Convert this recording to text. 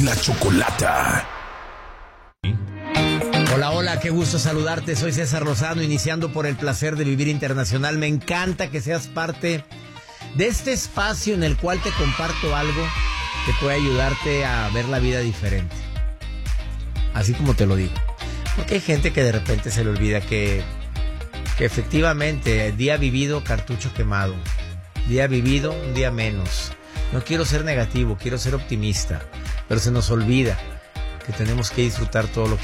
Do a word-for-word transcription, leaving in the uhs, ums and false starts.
la Chocolata. Hola, hola, qué gusto saludarte. Soy César Lozano, iniciando por el placer de vivir internacional. Me encanta que seas parte de este espacio en el cual te comparto algo que puede ayudarte a ver la vida diferente. Así como te lo digo. Porque hay gente que de repente se le olvida que, que efectivamente, día vivido, cartucho quemado. Día vivido, un día menos. No quiero ser negativo, quiero ser optimista. Pero se nos olvida que tenemos que disfrutar todo lo que